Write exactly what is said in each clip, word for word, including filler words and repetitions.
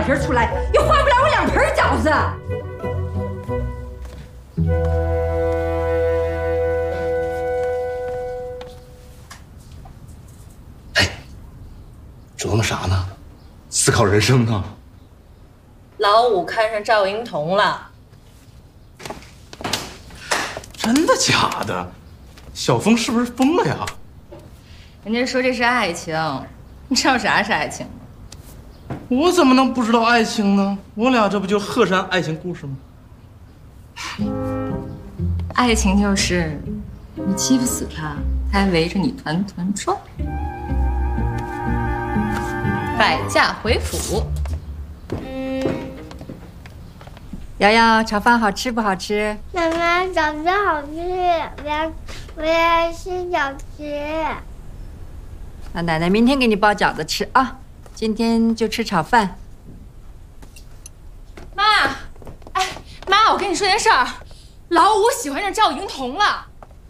两瓶出来，也换不了我两盆饺子。 哎，琢磨啥呢？思考人生呢？ 老五看上赵英彤了。 真的假的？小峰是不是疯了呀？ 人家说这是爱情，你知道啥是爱情吗？ 我怎么能不知道爱情呢？我俩这不就鹤山爱情故事吗？ 爱情就是你欺负死他，他还围着你团团转。摆驾回府。 瑶瑶，炒饭好吃不好吃？ 妈妈，饺子好吃，我要我要吃饺子。 那奶奶明天给你包饺子吃啊，今天就吃炒饭。 妈，哎，妈，我跟你说件事儿，老五喜欢上赵莹彤了。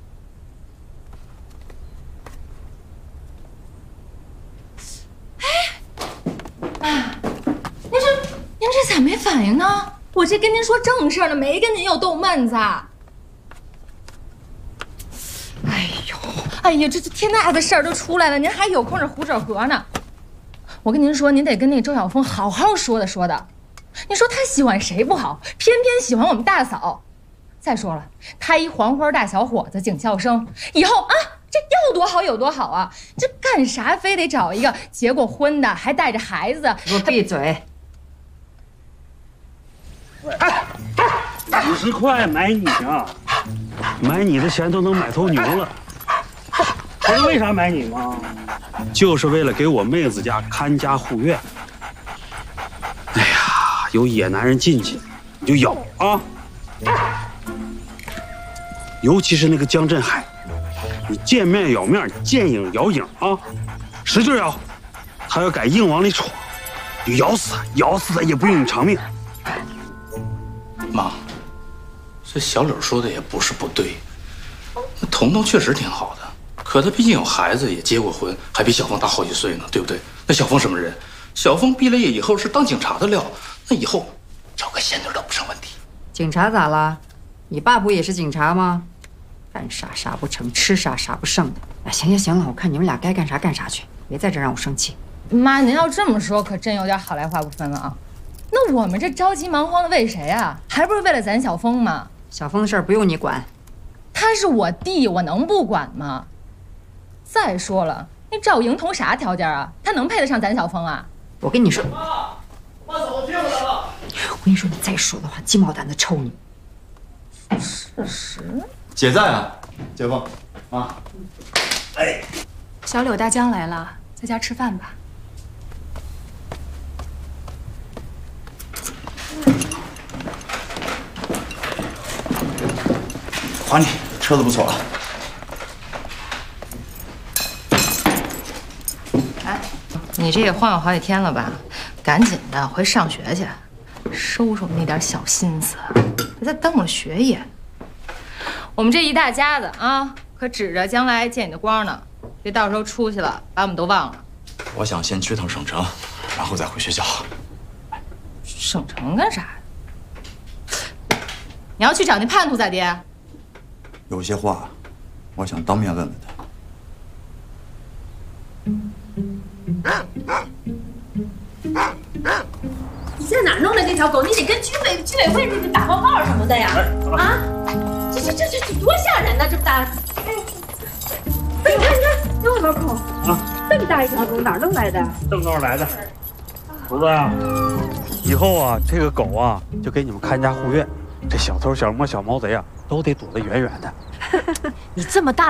哎，妈，您这您这咋没反应呢？我这跟您说正事儿呢，没跟您有逗闷子。哎呦，哎呀，这这天大的事儿都出来了，您还有空这胡扯河呢？我跟您说，您得跟那个周晓峰好好说的说的。你说他喜欢谁不好，偏偏喜欢我们大嫂。再说了，他一黄花大小伙子，警校生，以后啊，这要多好有多好啊！这干啥非得找一个结过婚的，还带着孩子？ 给我闭嘴！ 哎，五十块买你啊！买你的钱都能买头牛了。知道为啥买你吗？就是为了给我妹子家看家护院。哎呀，有野男人进去，你就咬啊！尤其是那个江振海，你见面咬面，见影咬影啊！使劲咬，他要敢硬往里闯，你咬死他，咬死他也不用你偿命。 妈，这小柳说的也不是不对，那彤彤确实挺好的，可她毕竟有孩子，也结过婚，还比小峰大好几岁呢，对不对？那小峰什么人？小峰毕了业以后是当警察的料，那以后找个仙女都不成问题。 警察咋了？你爸不也是警察吗？干啥啥不成，吃啥啥不剩的。哎，行行行了，我看你们俩该干啥干啥去，别在这让我生气。 妈，您要这么说，可真有点好赖话不分了啊。那我们这着急忙慌的为谁啊？还不是为了咱小峰吗？ 小峰的事儿不用你管， 他是我弟，我能不管吗？再说了，那赵莹彤啥条件啊？他能配得上咱小峰啊？ 我跟你说， 妈，妈嫂子骗我来了。 我跟你说，你再说的话，鸡毛掸子抽你。 事实。 姐在啊，姐夫，妈。 哎，小柳大江来了，在家吃饭吧。 还你，车子不错啊。 哎，你这也晃悠好几天了吧？赶紧的回上学去，收收那点小心思，别再耽误了学业。我们这一大家子啊，可指着将来见你的光呢，别到时候出去了把我们都忘了。 我想先去趟省城，然后再回学校。 省城干啥？你要去找那叛徒咋的？ 有些话，我想当面问问他。 你在哪儿弄的这条狗？你得跟居委居委会那个打报告什么的呀！啊，这这这这这多吓人呐！这么大，哎，你看你看，有多口啊！这么大一条狗哪儿弄来的？ 郑州来的。犊子啊，以后啊，这个狗啊，就给你们看家护院。这小偷、小摸、小毛贼啊，都得躲得远远的。 你这么大